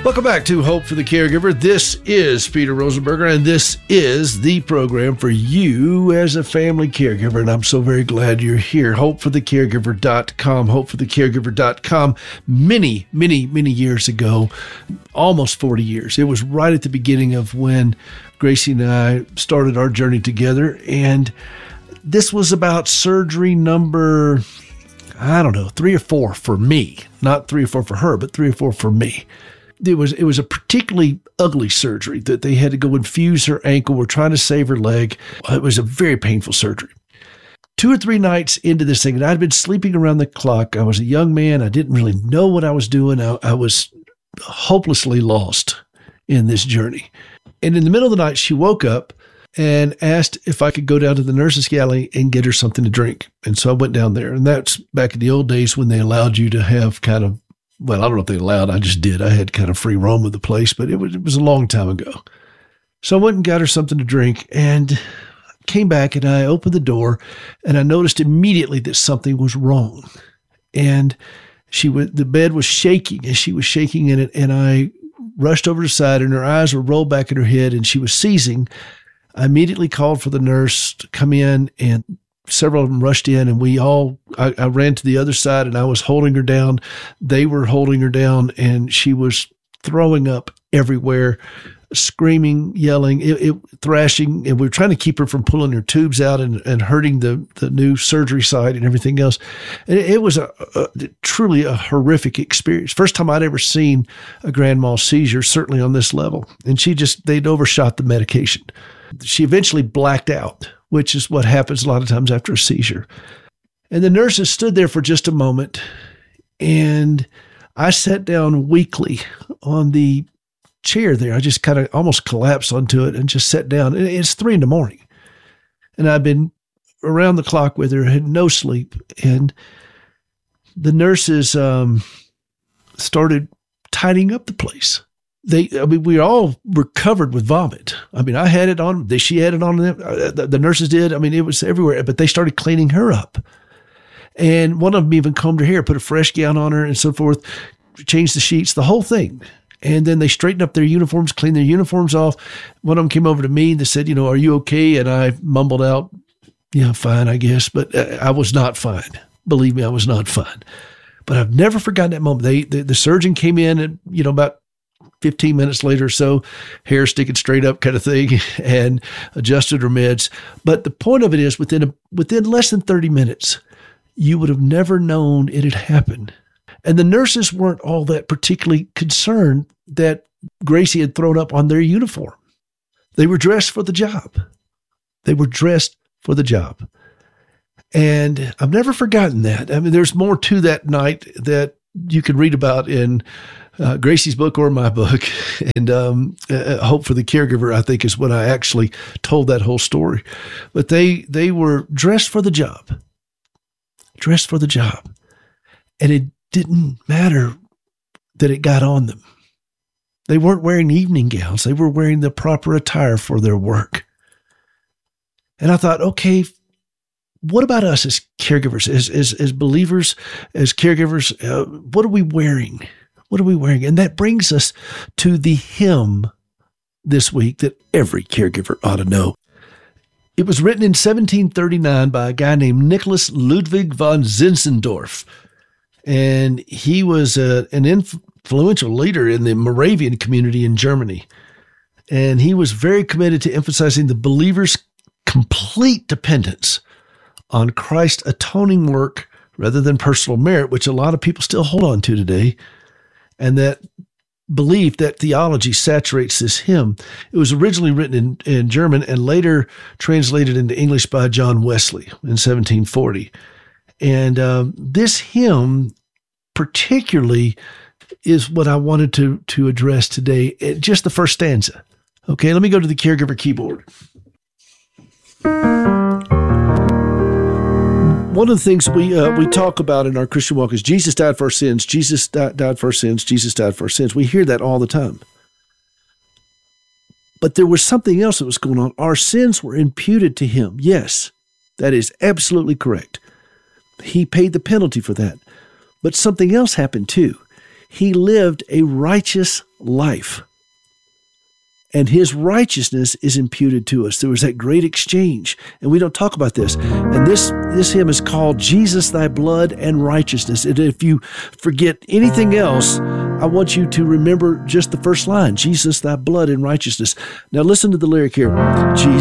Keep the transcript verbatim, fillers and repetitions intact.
Welcome back to Hope for the Caregiver. This is Peter Rosenberger, and this is the program for you as a family caregiver, and I'm so very glad you're here. hope for the caregiver dot com, hope for the caregiver dot com. Many, many, many years ago, almost forty years, it was right at the beginning of when Gracie and I started our journey together, and this was about surgery number, I don't know, three or four for me. Not three or four for her, but three or four for me. It was it was a particularly ugly surgery that they had to go infuse her ankle. We're trying to save her leg. It was a very painful surgery. Two or three nights into this thing, and I'd been sleeping around the clock. I was a young man. I didn't really know what I was doing. I, I was hopelessly lost in this journey. And in the middle of the night, she woke up and asked if I could go down to the nurse's galley and get her something to drink. And so I went down there. And that's back in the old days when they allowed you to have kind of, well, I don't know if they allowed, I just did. I had kind of free roam of the place, but it was, it was a long time ago. So I went and got her something to drink and came back, and I opened the door, and I noticed immediately that something was wrong. And she was, the bed was shaking, and she was shaking in it. And I rushed over to the side, and her eyes were rolled back in her head, and she was seizing. I immediately called for the nurse to come in, and several of them rushed in, and we all, I, I ran to the other side, and I was holding her down. They were holding her down, and she was throwing up everywhere, screaming, yelling, it, it, thrashing, and we were trying to keep her from pulling her tubes out and, and hurting the, the new surgery site and everything else. And it, it was a, a truly a horrific experience. First time I'd ever seen a grand mal seizure, certainly on this level. And she just, they'd overshot the medication. She eventually blacked out, which is what happens a lot of times after a seizure. And the nurses stood there for just a moment, and I sat down weakly on the chair there. I just kind of almost collapsed onto it and just sat down. And it's three in the morning, and I've been around the clock with her, had no sleep. And the nurses um, started tidying up the place. They, I mean, we all were covered with vomit. I mean, I had it on, they, she had it on them. The, the nurses did. I mean, it was everywhere, but they started cleaning her up. And one of them even combed her hair, put a fresh gown on her and so forth, changed the sheets, the whole thing. And then they straightened up their uniforms, cleaned their uniforms off. One of them came over to me and they said, you know, are you okay? And I mumbled out, yeah, fine, I guess. But I was not fine. Believe me, I was not fine. But I've never forgotten that moment. They, the, the surgeon came in and, you know, about fifteen minutes later or so, hair sticking straight up kind of thing, and adjusted her meds. But the point of it is, within a, within less than thirty minutes, you would have never known it had happened. And the nurses weren't all that particularly concerned that Gracie had thrown up on their uniform. They were dressed for the job. They were dressed for the job. And I've never forgotten that. I mean, there's more to that night that you can read about in Uh, Gracie's book or my book. And um, uh, Hope for the Caregiver, I think, is when I actually told that whole story. But they they were dressed for the job, dressed for the job. And it didn't matter that it got on them. They weren't wearing evening gowns. They were wearing the proper attire for their work. And I thought, okay, what about us as caregivers, as, as, as believers, as caregivers? Uh, what are we wearing? What are we wearing? And that brings us to the hymn this week that every caregiver ought to know. It was written in seventeen thirty-nine by a guy named Nicholas Ludwig von Zinzendorf. And he was a, an influential leader in the Moravian community in Germany. And he was very committed to emphasizing the believer's complete dependence on Christ's atoning work rather than personal merit, which a lot of people still hold on to today. And that belief, that theology saturates this hymn. It was originally written in, in German and later translated into English by John Wesley in seventeen forty. And um, this hymn particularly is what I wanted to, to address today, just the first stanza. Okay, let me go to the caregiver keyboard. One of the things we uh, we talk about in our Christian walk is Jesus died for our sins, Jesus died, died for our sins, Jesus died for our sins. We hear that all the time. But there was something else that was going on. Our sins were imputed to him. Yes, that is absolutely correct. He paid the penalty for that. But something else happened too. He lived a righteous life. And his righteousness is imputed to us. There was that great exchange, and we don't talk about this. And this, this hymn is called Jesus, Thy Blood and Righteousness. And if you forget anything else, I want you to remember just the first line, Jesus, Thy Blood and Righteousness. Now listen to the lyric here. Jesus